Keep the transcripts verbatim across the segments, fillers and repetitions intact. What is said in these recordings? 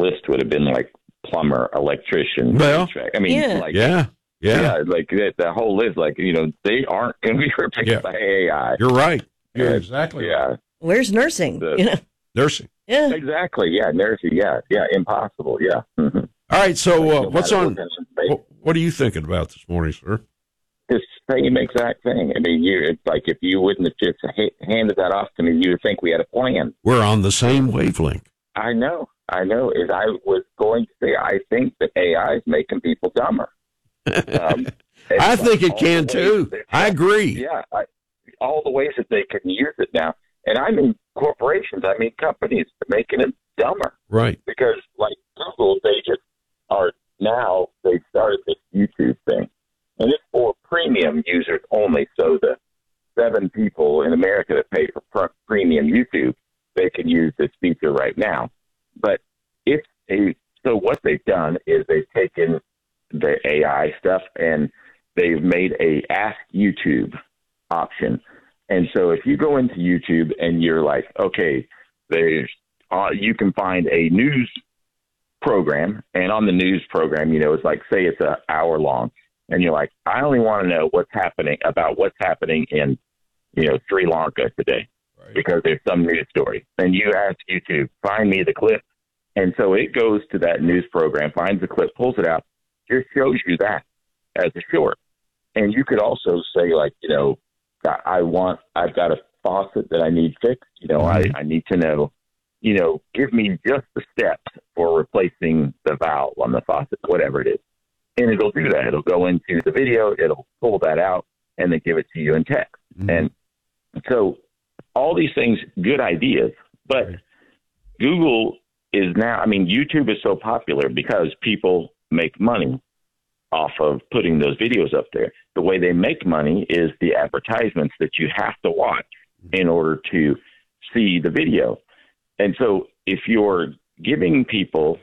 list would have been like plumber, electrician. Well, I mean, yeah. like, yeah, yeah, yeah, like that, that whole list, like, you know, they aren't going to be replaced Yeah. by A I. You're right. You're Uh, exactly yeah. right. Where's nursing? The- you know? Nursing. Yeah. Exactly. Yeah. Nursing. Yeah. Yeah. Impossible. Yeah. Mm-hmm. All right. So, uh, No what's matter on? what kind of- What, what are you thinking about this morning, sir? The same exact thing. I mean, you, it's like if you wouldn't have just ha- handed that off to me, you would think we had a plan. We're on the same wavelength. I know. I know. As I was going to say, I think that A I is making people dumber. Um, I it's think like it all can the ways too. that- I agree. Yeah. I, all the ways that they can use it now. And I mean corporations, I mean companies making it dumber. Right. Because like Google, they just are now, they started this YouTube thing. And it's for premium users only. So the seven people in America that pay for pr- premium YouTube, they can use this feature right now. But it's a, so what they've done is they've taken the A I stuff and they've made a Ask YouTube option. And so if you go into YouTube and you're like, okay, there's, uh, you can find a news program, and on the news program, you know, it's like, say it's an hour long, and you're like, I only want to know what's happening about what's happening in, you know, Sri Lanka today, Right. because there's some news story. And you ask YouTube, find me the clip. And so it goes to that news program, finds the clip, pulls it out, just shows you that as a short. And you could also say, like, you know, I want, I've got a faucet that I need fixed. You know, Mhm. I, I need to know, you know, give me just the steps for replacing the valve on the faucet, whatever it is. And it'll do that. It'll go into the video, it'll pull that out, and then give it to you in text. Mhm. And so all these things, good ideas, but Right. Google is now, I mean, YouTube is so popular because people make money off of putting those videos up there. The way they make money is the advertisements that you have to watch in order to see the video. And so if you're giving people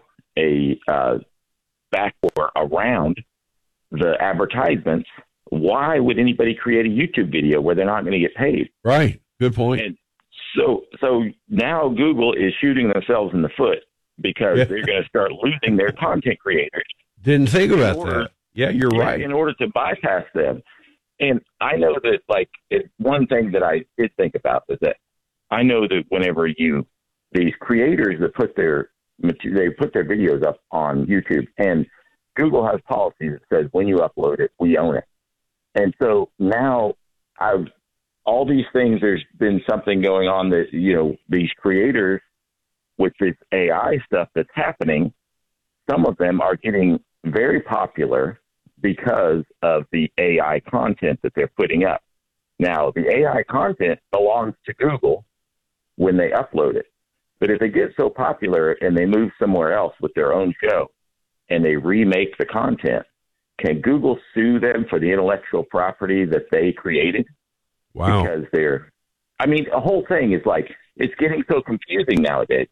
a uh, backdoor around the advertisements, why would anybody create a YouTube video where they're not going to get paid? Right. Good point. And so, so now Google is shooting themselves in the foot because Yeah. they're going to start losing their content creators. Didn't think about Or- that. Yeah, you're Yeah, right. in order to bypass them. And I know that, like, it, one thing that I did think about is that I know that whenever you, these creators that put their, mate- they put their videos up on YouTube, and Google has policies that says when you upload it, we own it. And so now I've, all these things, there's been something going on that, you know, these creators with this A I stuff that's happening, some of them are getting very popular because of the A I content that they're putting up. Now, the A I content belongs to Google when they upload it. But if they get so popular and they move somewhere else with their own show and they remake the content, can Google sue them for the intellectual property that they created? Wow. Because they're, I mean, the whole thing is like, it's getting so confusing nowadays.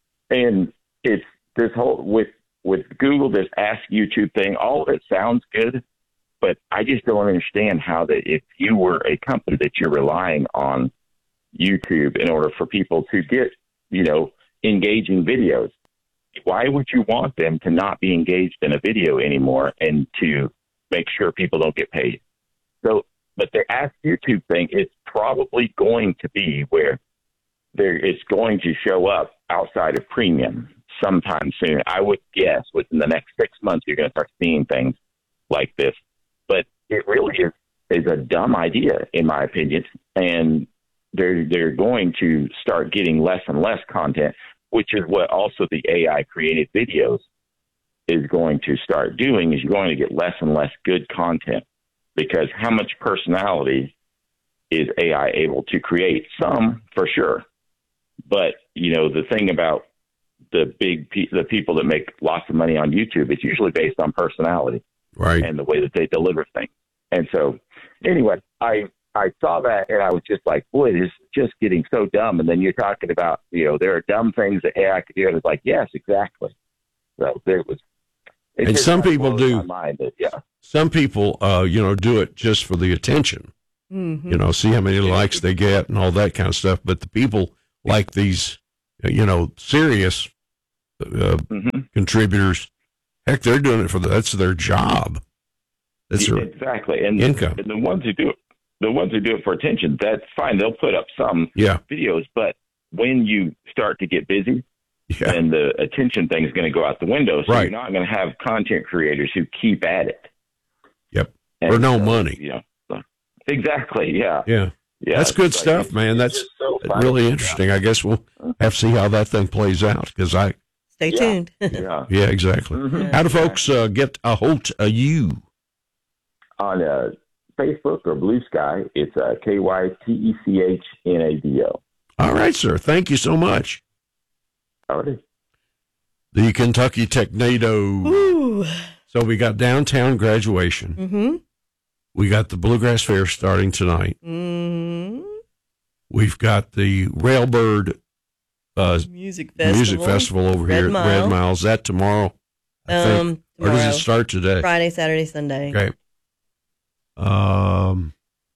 And it's this whole, with, with Google, this Ask YouTube thing, all of it sounds good, but I just don't understand how that if you were a company that you're relying on YouTube in order for people to get, you know, engaging videos, why would you want them to not be engaged in a video anymore and to make sure people don't get paid? So, but the Ask YouTube thing is probably going to be where there it's going to show up outside of premium sometime soon. I would guess within the next six months, you're going to start seeing things like this. But it really is, is a dumb idea, in my opinion. And they're, they're going to start getting less and less content, which is what also the A I created videos is going to start doing, is you're going to get less and less good content, because how much personality is A I able to create? Some, for sure. But, you know, the thing about the big, pe- the people that make lots of money on YouTube, it's usually based on personality Right. and the way that they deliver things. And so, anyway, I I saw that and I was just like, boy, this is just getting so dumb. And then you're talking about, you know, there are dumb things that A I could do. And it's like, yes, exactly. So there was. it And just some kinda people blows do. my mind that, yeah. Some people, uh, you know, do it just for the attention. Mm-hmm. You know, see how many likes they get and all that kind of stuff. But the people like these, you know, serious uh, Mm-hmm. contributors. Heck, they're doing it for the, that's their job. That's Yeah, their exactly. And, income. and the ones who do it, the ones who do it for attention, that's fine. They'll put up some Yeah. videos, but when you start to get busy, Yeah. then the attention thing is going to go out the window. So Right. you're not going to have content creators who keep at it. Yep. And For no so, money. You know, so- exactly. Yeah. Yeah. Yeah. That's good It's like- stuff, it's- man. it's That's just so funny. really interesting. I guess we'll have to see how that thing plays out because I, Stay Yeah. tuned. Yeah. yeah, exactly. Mhm. How do folks uh, get a hold of you? On uh, Facebook or Blue Sky, it's uh, K Y T E C H N A D O. All right, sir. Thank you so much. Howdy. The Kentucky Technado. Ooh. So we got downtown graduation. Mm-hmm. We got the Bluegrass Fair starting tonight. Mm-hmm. We've got the Railbird uh, Music festival. Music Festival over Red here at Mile. Red Mile. Is that tomorrow? I think. Um, Or does tomorrow. it start today? Friday, Saturday, Sunday. Okay. Um,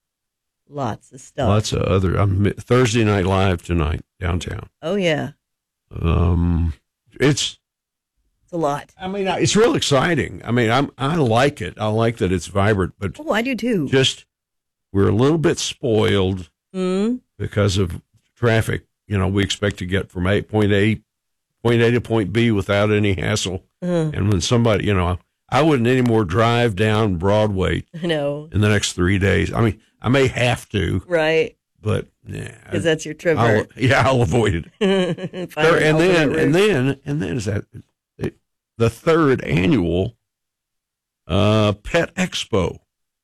Lots of stuff. lots of other. Um, Thursday Night Live tonight downtown. Oh, yeah. Um, it's. It's a lot. I mean, it's real exciting. I mean, I'm. I like it. I like that it's vibrant, but Oh, I do too. just we're a little bit spoiled Mm. because of traffic. You know, we expect to get from eight point eight, point A to point B without any hassle. Uh, And when somebody, you know, I wouldn't anymore drive down Broadway I know. in the next three days. I mean, I may have to, Right. but yeah, Because that's your I'll, trivert. yeah, I'll avoid it. Find Third- an and then, alternate and route. then, and then is that it, the third annual uh, Pet Expo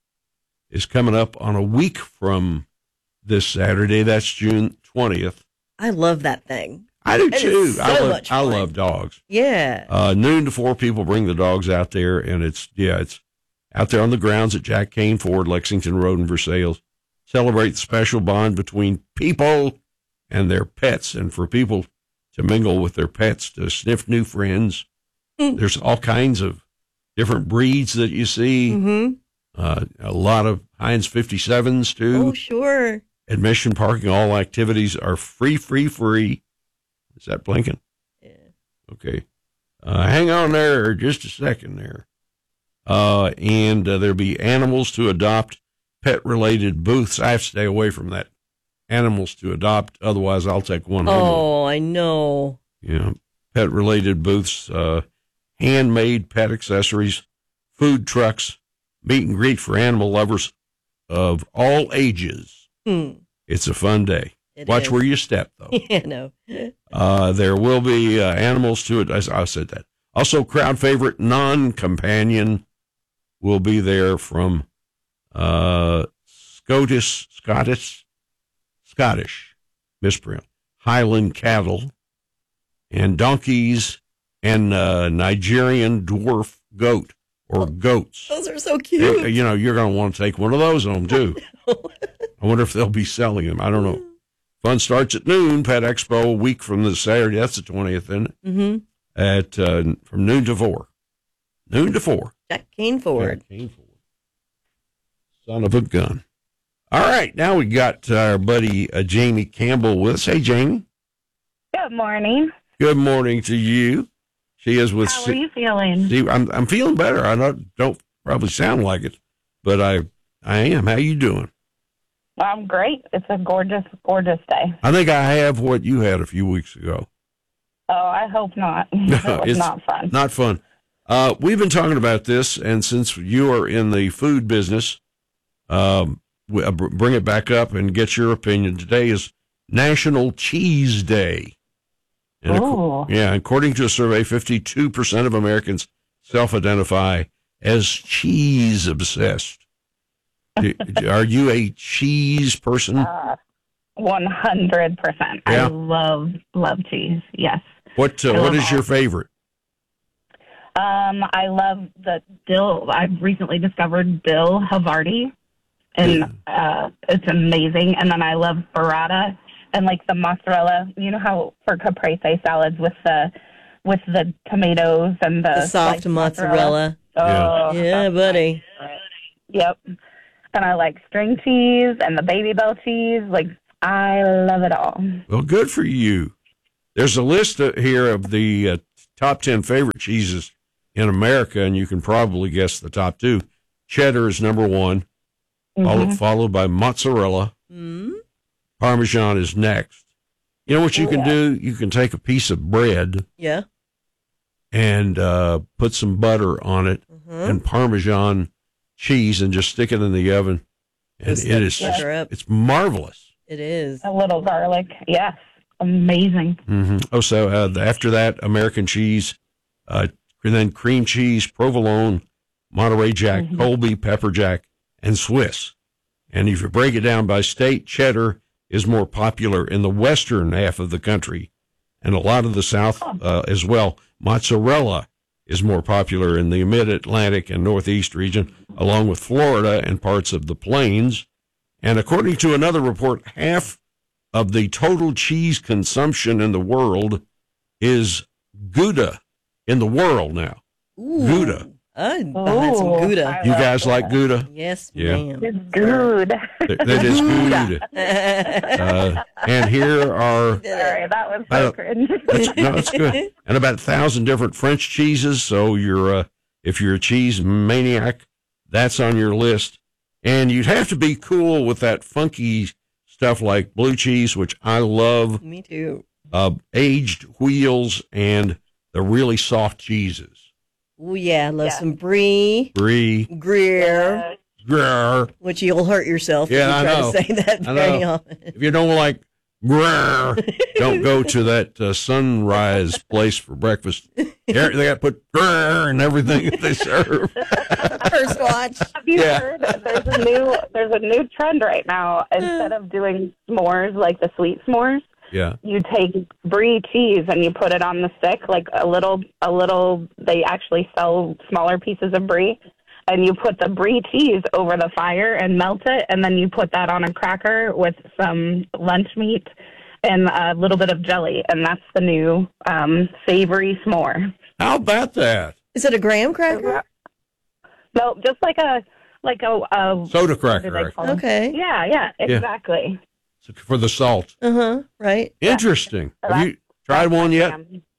is coming up on a week from this Saturday. That's June twentieth. I love that thing. I do It too. is I so love, much I fun. love dogs. Yeah. Uh, noon to four, people bring the dogs out there, and it's yeah, it's out there on the grounds at Jack Kane Ford, Lexington Road, in Versailles. Celebrate the special bond between people and their pets, and for people to mingle with their pets, to sniff new friends. Mm. There's all kinds of different breeds that you see. Mm-hmm. Uh, a lot of Heinz fifty-sevens too. Oh, sure. Admission, parking, all activities are free, free, free. Is that blinking? Yeah. Okay. Uh, hang on there just a second there. Uh, and uh, there'll be animals to adopt, pet-related booths. I have to stay away from that. Animals to adopt. Otherwise, I'll take one home. Oh, I know. You know, pet-related booths, uh, handmade pet accessories, food trucks, meet and greet for animal lovers of all ages. Hmm. It's a fun day. It Watch is. where you step, though. Yeah, no. Uh, there will be uh, animals to it. I, I said that. Also, crowd favorite non-companion will be there from uh, Scottish, Scottish, Scottish, misprint, Highland cattle, and donkeys, and uh, Nigerian dwarf goat or goats. Those are so Uh, cute. You know, you're going to want to take one of those home too. I wonder if they'll be selling them. I don't know. Fun starts at noon. Pet Expo a week from the Saturday. That's the twentieth, isn't it? Mm-hmm. At uh, from noon to four. Noon to four. Jack Kane Ford. Jack Kane Ford. Son of a gun. All right, now we got our buddy uh, Jamie Campbell with us. Hey, Jamie. Good morning. Good morning to you. She is with. How C- are you feeling? C- I'm I'm feeling better. I don't don't probably sound like it, but I I am. How you doing? I'm great. It's a gorgeous, gorgeous day. I think I have what you had a few weeks ago. Oh, I hope not. It was It's not fun. Not fun. Uh, we've been talking about this, and since you are in the food business, um, we, uh, br- bring it back up and get your opinion. Today is National Cheese Day. And ac- Ooh. yeah, according to a survey, fifty-two percent of Americans self-identify as cheese obsessed. Do- are you a cheese person? Uh, one hundred percent. Yeah. I love, love cheese. Yes. What uh, I What love is your all. favorite? Um, I love the dill. I've recently discovered dill Havarti, and uh, it's amazing. And then I love burrata and like the mozzarella. You know how for caprese salads with the with the tomatoes and the, The soft sliced mozzarella. Oh, Yeah, that's buddy. my favorite. Yep. And I like string cheese and the Baby Bell cheese. Like, I love it all. Well, good for you. There's a list uh, here of the uh, top ten favorite cheeses in America, and you can probably guess the top two. Cheddar is number one, Mm-hmm. followed, followed by mozzarella. Mm. Parmesan is next. You know what you Oh, can yeah. do? You can take a piece of bread Yeah. and uh, put some butter on it Mhm. and Parmesan cheese and just stick it in the oven. And Just it that is sugar up. it's marvelous. It is. A little garlic. Yes. Amazing. hmm Oh, so uh, after that, American cheese, uh, and then cream cheese, provolone, Monterey Jack, Mhm. Colby, pepper jack, and Swiss. And if you break it down by state, cheddar is more popular in the western half of the country, and a lot of the south uh, as well. Mozzarella is more popular in the mid-Atlantic and northeast region, along with Florida and parts of the plains. And according to another report, half of the total cheese consumption in the world is Gouda in the world now. Ooh. Gouda. I'd had some Ooh, Gouda. I You love guys like that. Gouda? Yes, Yeah. ma'am. It's good. That, that is Gouda. Uh, and here are, Sorry, that was I so don't- cringe. it's, no, it's good. And about a thousand different French cheeses. So you're, uh, if you're a cheese maniac, that's on your list. And you'd have to be cool with that funky stuff like blue cheese, which I love, Me too. uh, aged wheels, and the really soft cheeses. Oh yeah, I love Yeah. some brie, Brie, Gruyere, grrr. which you'll hurt yourself Yeah, I if you try know. to say that I very know. often. If you don't like grrr, don't go to that uh, Sunrise place for breakfast. There, they got to put grrr and everything that they serve. First watch. Have you Yeah. heard? There's a new there's a new trend right now. Instead of doing s'mores like the sweet s'mores, Yeah. you take brie cheese and you put it on the stick, like a little a little. They actually sell smaller pieces of brie, and you put the brie cheese over the fire and melt it, and then you put that on a cracker with some lunch meat and a little bit of jelly, and that's the new um, savory s'more. How about that? Is it a graham cracker? No, just like a like a, a Soda what do cracker they call them? Okay. Yeah, yeah, exactly. for the salt. Uh huh. Right. Interesting. Have you tried one yet?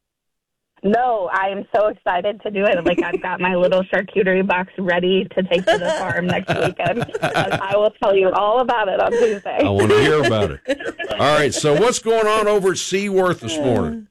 No, I am so excited to do it. Like, I've got my little charcuterie box ready to take to the farm next weekend. And I will tell you all about it on Tuesday. I want to hear about it. All right. So what's going on over at Seaworth this morning?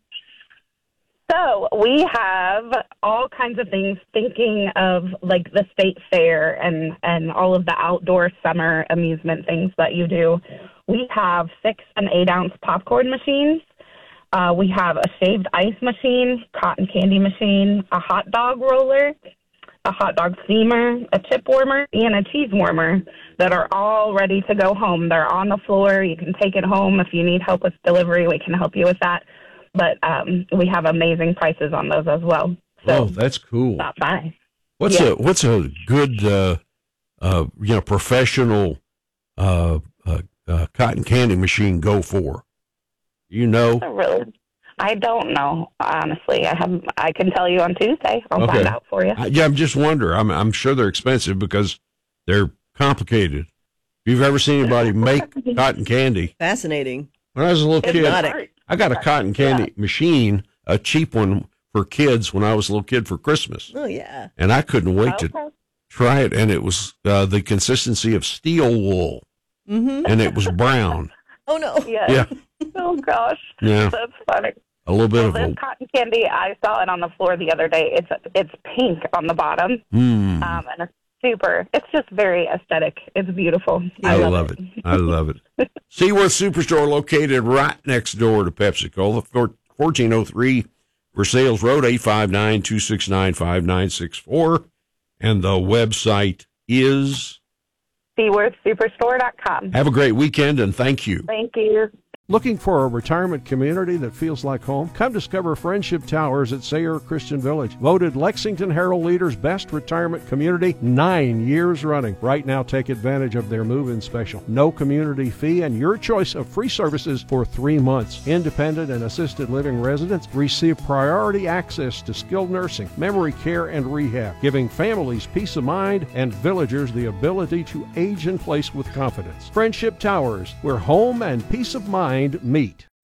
So we have all kinds of things, thinking of like the state fair and, and all of the outdoor summer amusement things that you do. We have six and eight ounce popcorn machines. Uh, we have a shaved ice machine, cotton candy machine, a hot dog roller, a hot dog steamer, a chip warmer, and a cheese warmer that are all ready to go home. They're on the floor. You can take it home. If you need help with delivery, we can help you with that. But um, we have amazing prices on those as well. So Oh, that's cool. stop by. What's Yeah. a what's a good uh, uh, you know professional uh, uh, uh, cotton candy machine go for? You know, I really, I don't know. Honestly, I have. I can tell you on Tuesday. I'll Okay. find out for you. I, yeah, I'm just wondering. I'm I'm sure they're expensive because they're complicated. If you've ever seen anybody make cotton candy, Fascinating. when I was a little It's kid, Hypnotic. I got a cotton candy machine, a cheap one for kids when I was a little kid for Christmas, Oh yeah. and I couldn't wait to Okay. try it. And it was uh, the consistency of steel wool, Mm-hmm. and it was brown. Oh no. Yes. Yeah, Oh gosh, yeah, that's funny. a little bit Well, of this a. cotton candy, I saw it on the floor the other day. It's it's pink on the bottom, Mm, um, and it's super. It's just very aesthetic. It's beautiful. I love it. I love it. Seaworth Superstore, located right next door to PepsiCo, fourteen oh three Versailles Road, eight five nine, two six nine, five nine six four. And the website is. Seaworth Superstore dot com. Have a great weekend, and thank you. Thank you. Looking for a retirement community that feels like home? Come discover Friendship Towers at Sayre Christian Village. Voted Lexington Herald Leader's best retirement community nine years running. Right now, take advantage of their move-in special. No community fee and your choice of free services for three months. Independent and assisted living residents receive priority access to skilled nursing, memory care, and rehab, giving families peace of mind and villagers the ability to age in place with confidence. Friendship Towers, where home and peace of mind meet.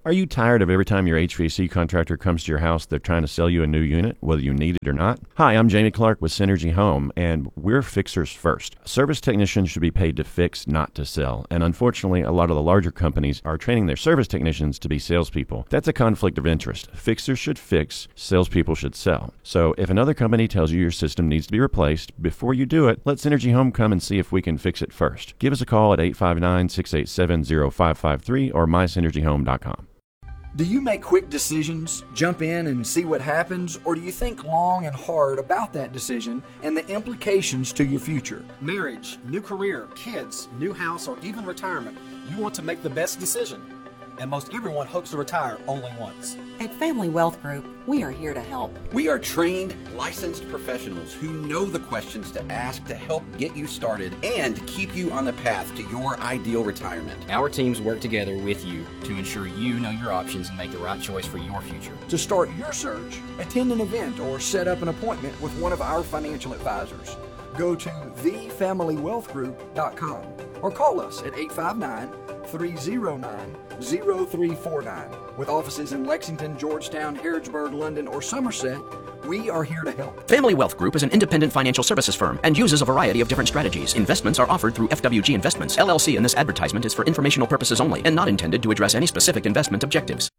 Are you tired of every time your H V A C contractor comes to your house, they're trying to sell you a new unit, whether you need it or not? Hi, I'm Jamie Clark with Synergy Home, and we're fixers first. Service technicians should be paid to fix, not to sell. And unfortunately, a lot of the larger companies are training their service technicians to be salespeople. That's a conflict of interest. Fixers should fix, salespeople should sell. So if another company tells you your system needs to be replaced, before you do it, let Synergy Home come and see if we can fix it first. Give us a call at eight five nine, six eight seven, zero five five three or my synergy home dot com. Do you make quick decisions, jump in and see what happens, or do you think long and hard about that decision and the implications to your future? Marriage, new career, kids, new house, or even retirement, you want to make the best decision. And most everyone hopes to retire only once. At Family Wealth Group, we are here to help. We are trained, licensed professionals who know the questions to ask to help get you started and keep you on the path to your ideal retirement. Our teams work together with you to ensure you know your options and make the right choice for your future. To start your search, attend an event or set up an appointment with one of our financial advisors. Go to the family wealth group dot com or call us at eight five nine, three zero nine, zero three four nine. With offices in Lexington, Georgetown, Harrodsburg, London, or Somerset, we are here to help. Family Wealth Group is an independent financial services firm and uses a variety of different strategies. Investments are offered through F W G Investments, L L C, and this advertisement is for informational purposes only and not intended to address any specific investment objectives.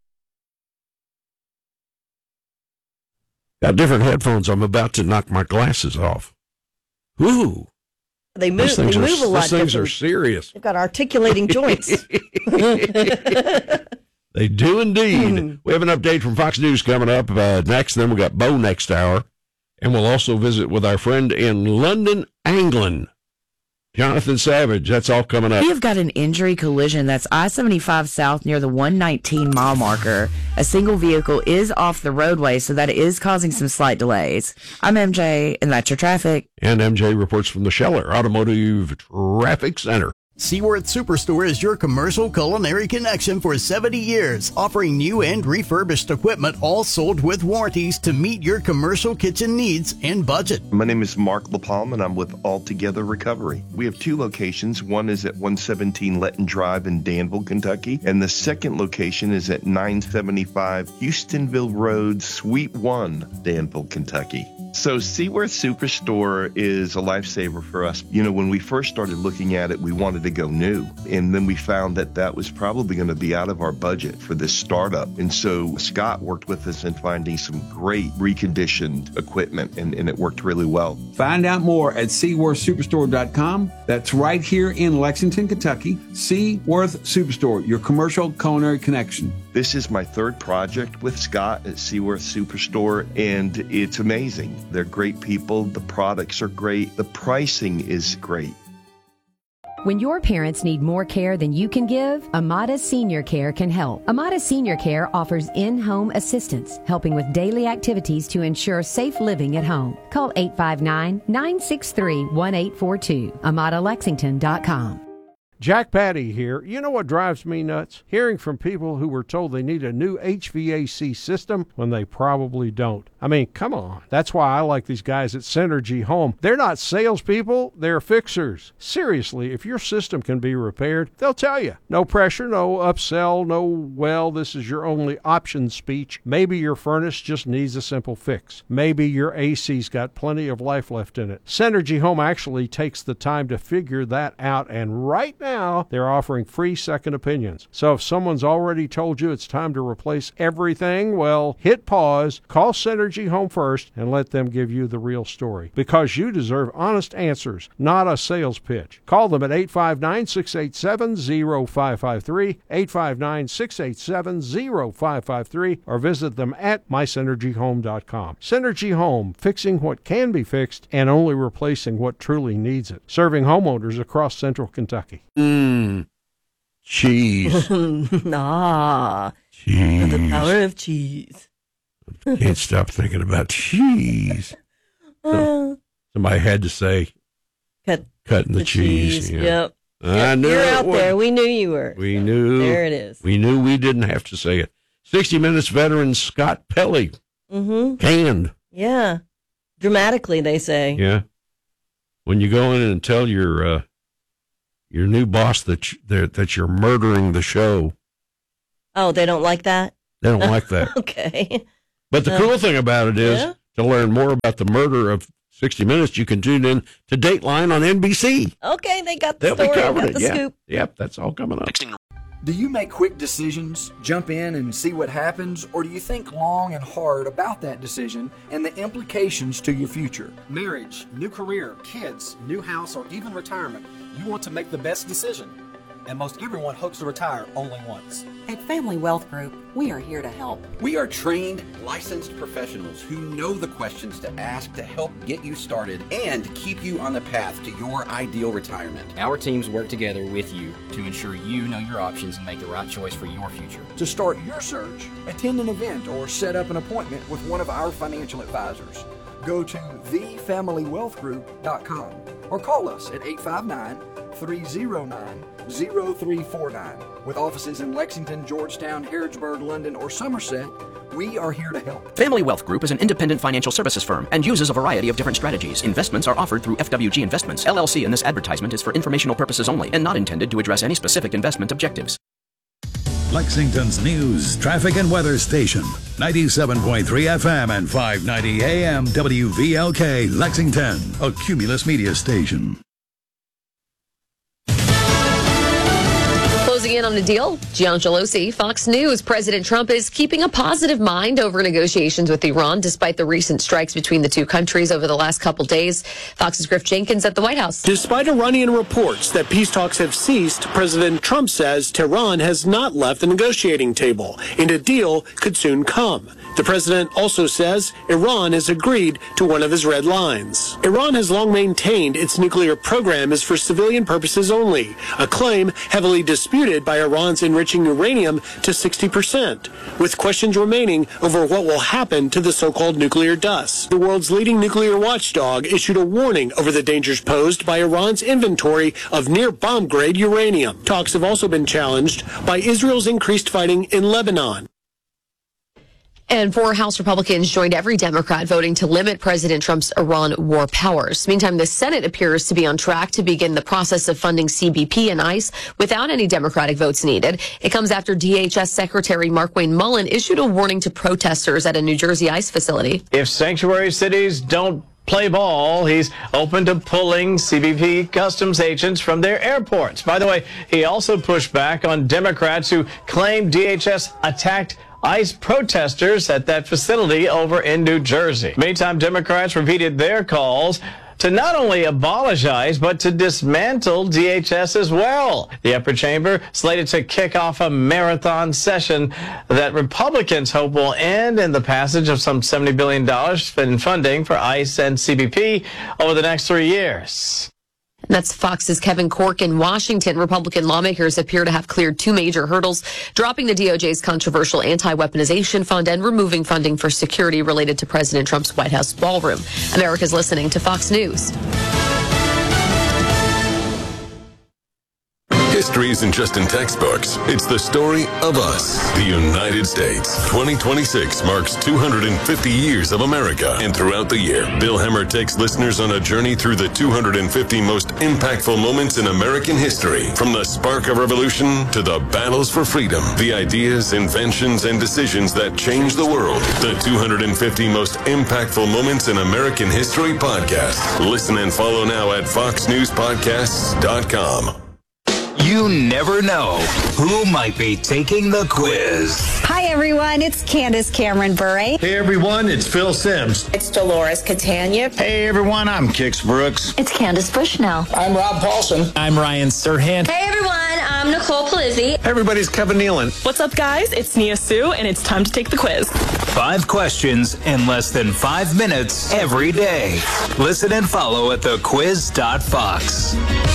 Got different headphones. I'm about to knock my glasses off. Woo! They move. They These move things, a are, lot. these things are different. serious. They've got articulating joints. They do indeed. We have an update from Fox News coming up uh, next. Then we got Bo next hour, and we'll also visit with our friend in London, England, Jonathan Savage. That's all coming up. You've got an injury collision that's I seventy-five South near the one nineteen mile marker. A single vehicle is off the roadway, so that is causing some slight delays. I'm M J, and that's your traffic. And M J reports from the Scheller Automotive Traffic Center. Seaworth Superstore is your commercial culinary connection for seventy years, offering new and refurbished equipment, all sold with warranties to meet your commercial kitchen needs and budget. My name is Mark LaPalme, and I'm with Altogether Recovery. We have two locations. One is at one seventeen Letton Drive in Danville, Kentucky, and the second location is at nine seventy-five Houstonville Road, Suite one, Danville, Kentucky. So Seaworth Superstore is a lifesaver for us. You know, when we first started looking at it, we wanted to go new. And then we found that that was probably going to be out of our budget for this startup. And so Scott worked with us in finding some great reconditioned equipment, and, and it worked really well. Find out more at seaworth superstore dot com. That's right here in Lexington, Kentucky. Seaworth Superstore, your commercial culinary connection. This is my third project with Scott at Seaworth Superstore, and it's amazing. They're great people. The products are great. The pricing is great. When your parents need more care than you can give, Amada Senior Care can help. Amada Senior Care offers in-home assistance, helping with daily activities to ensure safe living at home. Call eight five nine, nine six three, one eight four two, amada lexington dot com. Jack Patty here. You know what drives me nuts? Hearing from people who were told they need a new H V A C system when they probably don't. I mean, come on. That's why I like these guys at Synergy Home. They're not salespeople, they're fixers. Seriously, if your system can be repaired, they'll tell you. No pressure, no upsell, no, well, this is your only option speech. Maybe your furnace just needs a simple fix. Maybe your A C's got plenty of life left in it. Synergy Home actually takes the time to figure that out, and right now, Now, they're offering free second opinions. So if someone's already told you it's time to replace everything, well, hit pause, call Synergy Home first, and let them give you the real story. Because you deserve honest answers, not a sales pitch. Call them at eight five nine, six eight seven, zero five five three, eight five nine, six eight seven, zero five five three, or visit them at my synergy home dot com. Synergy Home, fixing what can be fixed and only replacing what truly needs it. Serving homeowners across central Kentucky. Mmm. Cheese. Ah. Cheese. The power of cheese. Can't stop thinking about cheese. So, somebody had to say, Cut cutting the, the cheese. cheese. Yeah. Yep. I knew You're it out was. there. We knew you were. We knew. There it is. We knew we didn't have to say it. sixty Minutes veteran Scott Pelley. Mm-hmm. Canned. Yeah. Dramatically, they say. Yeah. When you go in and tell your uh, your new boss that you, that you're murdering the show, Oh, they don't like that? They don't like that. Okay. But the Uh, cool thing about it is, yeah? to learn more about the murder of sixty minutes, you can tune in to Dateline on N B C. Okay, they got the They'll story, be covering got it. the Yeah. scoop. Yep, that's all coming up. Do you make quick decisions, jump in and see what happens, or do you think long and hard about that decision and the implications to your future? Marriage, new career, kids, new house, or even retirement. You want to make the best decision. And most everyone hopes to retire only once. At Family Wealth Group, we are here to help. We are trained, licensed professionals who know the questions to ask to help get you started and keep you on the path to your ideal retirement. Our teams work together with you to ensure you know your options and make the right choice for your future. To start your search, attend an event or set up an appointment with one of our financial advisors. Go to the family wealth group dot com or call us at eight five nine, three oh nine, oh three four nine. With offices in Lexington, Georgetown, Harrodsburg, London, or Somerset, we are here to help. Family Wealth Group is an independent financial services firm and uses a variety of different strategies. Investments are offered through F W G Investments, L L C, and this advertisement is for informational purposes only and not intended to address any specific investment objectives. Lexington's news, traffic, and weather station. ninety-seven point three F M and five ninety A M W V L K, Lexington, a Cumulus Media station. Closing in on a deal, Gian Gelosi, Fox News. President Trump is keeping a positive mind over negotiations with Iran despite the recent strikes between the two countries over the last couple days. Fox's Griff Jenkins at the White House. Despite Iranian reports that peace talks have ceased, President Trump says Tehran has not left the negotiating table and a deal could soon come. The president also says Iran has agreed to one of his red lines. Iran has long maintained its nuclear program is for civilian purposes only, a claim heavily disputed by Iran's enriching uranium to sixty percent, with questions remaining over what will happen to the so-called nuclear dust. The world's leading nuclear watchdog issued a warning over the dangers posed by Iran's inventory of near bomb-grade uranium. Talks have also been challenged by Israel's increased fighting in Lebanon. And four House Republicans joined every Democrat voting to limit President Trump's Iran war powers. Meantime, the Senate appears to be on track to begin the process of funding C B P and ICE without any Democratic votes needed. It comes after D H S Secretary Markwayne Mullin issued a warning to protesters at a New Jersey ICE facility. If sanctuary cities don't play ball, he's open to pulling C B P customs agents from their airports. By the way, he also pushed back on Democrats who claim D H S attacked ICE protesters at that facility over in New Jersey. Meantime, Democrats repeated their calls to not only abolish ICE, but to dismantle D H S as well. The upper chamber slated to kick off a marathon session that Republicans hope will end in the passage of some seventy billion dollars in funding for ICE and C B P over the next three years. That's Fox's Kevin Corke in Washington. Republican lawmakers appear to have cleared two major hurdles, dropping the D O J's controversial anti-weaponization fund and removing funding for security related to President Trump's White House ballroom. America's listening to Fox News. History isn't just in textbooks. It's the story of us, the United States. twenty twenty-six marks two hundred fifty years of America. And throughout the year, Bill Hemmer takes listeners on a journey through the two hundred fifty most impactful moments in American history. From the spark of revolution to the battles for freedom, the ideas, inventions, and decisions that changed the world. The two hundred fifty most impactful moments in American history podcast. Listen and follow now at fox news podcasts dot com. You never know who might be taking the quiz. Hi, everyone. It's Candace Cameron Bure. Hey, everyone. It's Phil Sims. It's Dolores Catania. Hey, everyone. I'm Kix Brooks. It's Candace Bushnell. I'm Rob Paulson. I'm Ryan Serhant. Hey, everyone. I'm Nicole Palizzi. Everybody's Kevin Nealon. What's up, guys? It's Nia Sue, and it's time to take the quiz. Five questions in less than five minutes every day. Listen and follow at the quiz dot fox.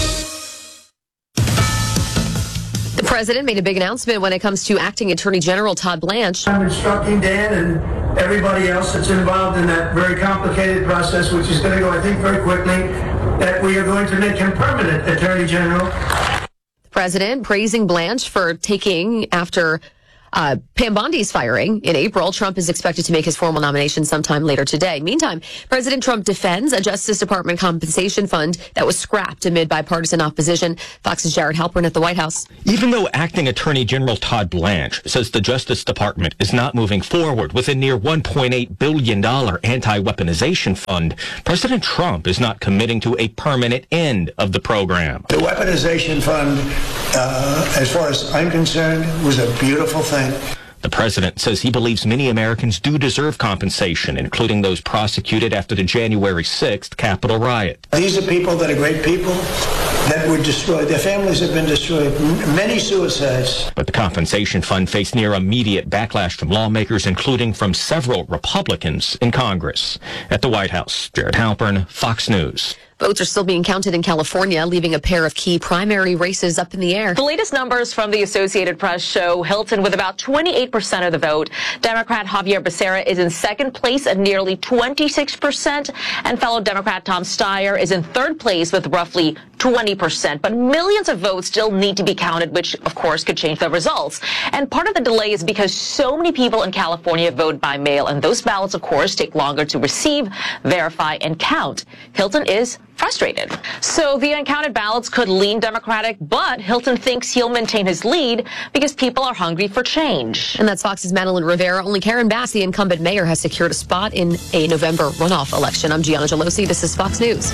The president made a big announcement when it comes to acting Attorney General Todd Blanche. I'm instructing Dan and everybody else that's involved in that very complicated process, which is going to go, I think, very quickly, that we are going to make him permanent Attorney General. The president praising Blanche for taking after Uh, Pam Bondi's firing in April. Trump is expected to make his formal nomination sometime later today. Meantime, President Trump defends a Justice Department compensation fund that was scrapped amid bipartisan opposition. Fox's Jared Halpern at the White House. Even though Acting Attorney General Todd Blanche says the Justice Department is not moving forward with a near one point eight billion dollars anti-weaponization fund, President Trump is not committing to a permanent end of the program. The weaponization fund, uh, as far as I'm concerned, was a beautiful thing. The president says he believes many Americans do deserve compensation, including those prosecuted after the January sixth Capitol riot. These are people that are great people that were destroyed. Their families have been destroyed. M- many suicides. But the compensation fund faced near immediate backlash from lawmakers, including from several Republicans in Congress. At the White House, Jared Halpern, Fox News. Votes are still being counted in California, leaving a pair of key primary races up in the air. The latest numbers from the Associated Press show Hilton with about twenty-eight percent of the vote. Democrat Javier Becerra is in second place at nearly twenty-six percent, and fellow Democrat Tom Steyer is in third place with roughly twenty percent. But millions of votes still need to be counted, which, of course, could change the results. And part of the delay is because so many people in California vote by mail, and those ballots, of course, take longer to receive, verify, and count. Hilton is frustrated. So the uncounted ballots could lean Democratic, but Hilton thinks he'll maintain his lead because people are hungry for change. And that's Fox's Madeline Rivera. Only Karen Bass, the incumbent mayor, has secured a spot in a November runoff election. I'm Gianna Gelosi. This is Fox News.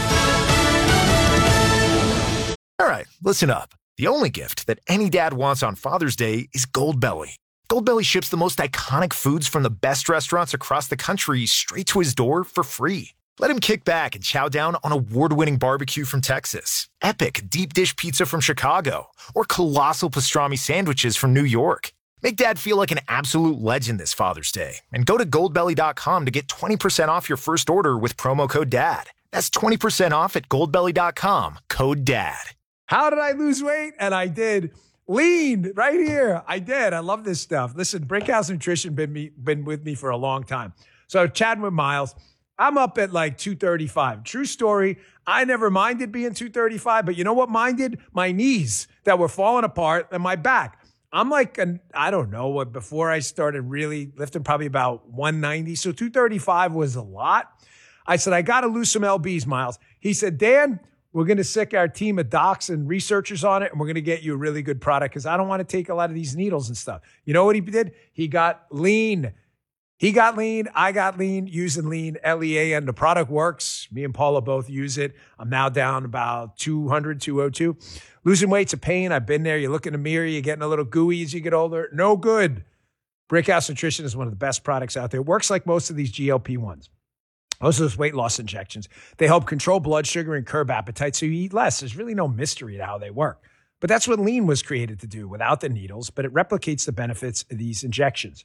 All right, listen up. The only gift that any dad wants on Father's Day is Goldbelly. Goldbelly ships the most iconic foods from the best restaurants across the country straight to his door for free. Let him kick back and chow down on award-winning barbecue from Texas, epic deep dish pizza from Chicago, or colossal pastrami sandwiches from New York. Make Dad feel like an absolute legend this Father's Day, and go to goldbelly dot com to get twenty percent off your first order with promo code DAD. That's twenty percent off at goldbelly dot com, code DAD. How did I lose weight? And I did. Lean right here. I did. I love this stuff. Listen, Brickhouse Nutrition been me been with me for a long time. So chatting with Miles, I'm up at like two thirty-five. True story. I never minded being two thirty-five, but you know what minded? My knees that were falling apart and my back. I'm like, an, I don't know what, before I started really lifting, probably about one ninety. So two thirty-five was a lot. I said, I got to lose some L Bs, Miles. He said, Dan, we're going to sick our team of docs and researchers on it, and we're going to get you a really good product because I don't want to take a lot of these needles and stuff. You know what he did? He got lean. He got lean. I got lean using lean, L E A N. The product works. Me and Paula both use it. I'm now down about two hundred, two oh two. Losing weight's a pain. I've been there. You look in the mirror, you're getting a little gooey as you get older. No good. Brickhouse Nutrition is one of the best products out there. It works like most of these G L P ones. Most of those weight loss injections. They help control blood sugar and curb appetite so you eat less. There's really no mystery to how they work. But that's what lean was created to do without the needles, but it replicates the benefits of these injections.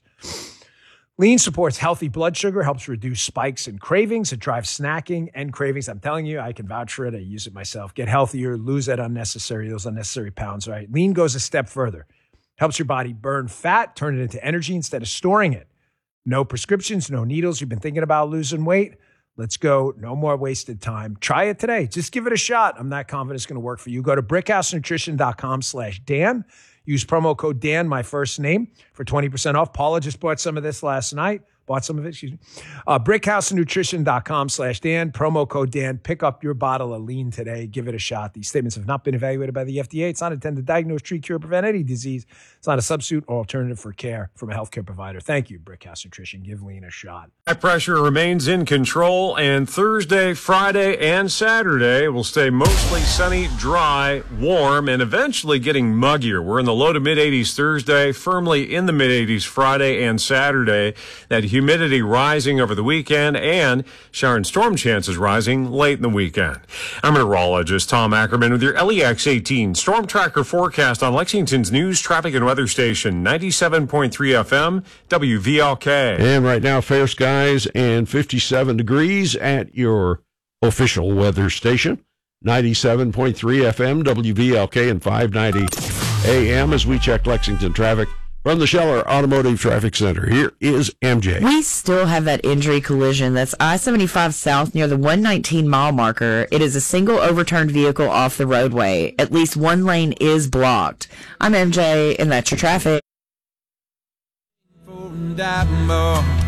Lean supports healthy blood sugar, helps reduce spikes and cravings. It drives snacking and cravings. I'm telling you, I can vouch for it. I use it myself. Get healthier, lose that unnecessary, those unnecessary pounds, right? Lean goes a step further. Helps your body burn fat, turn it into energy instead of storing it. No prescriptions, no needles. You've been thinking about losing weight? Let's go. No more wasted time. Try it today. Just give it a shot. I'm not confident it's going to work for you. Go to brickhousenutrition.com slash Dan. Use promo code Dan, my first name, for twenty percent off. Paula just bought some of this last night. Bought some of it, excuse me. Uh, brickhousenutrition.com slash Dan. Promo code Dan. Pick up your bottle of lean today. Give it a shot. These statements have not been evaluated by the F D A. It's not intended to diagnose, treat, cure, prevent any disease. It's not a substitute or alternative for care from a healthcare provider. Thank you, Brickhouse Nutrition. Give lean a shot. High pressure remains in control, and Thursday, Friday, and Saturday will stay mostly sunny, dry, warm, and eventually getting muggier. We're in the low to mid eighties Thursday, firmly in the mid eighties Friday and Saturday. That humidity rising over the weekend, and shower and storm chances rising late in the weekend. I'm meteorologist Tom Ackerman with your L E X eighteen Storm Tracker forecast on Lexington's news, traffic, and weather station, ninety-seven point three F M, W V L K. And right now, fair skies and fifty-seven degrees at your official weather station, ninety-seven point three F M, W V L K, and five ninety A M as we check Lexington traffic. From the Scheller Automotive Traffic Center, here is M J. We still have that injury collision. That's I seventy-five South near the one nineteen mile marker. It is a single overturned vehicle off the roadway. At least one lane is blocked. I'm M J, and that's your traffic. diving board.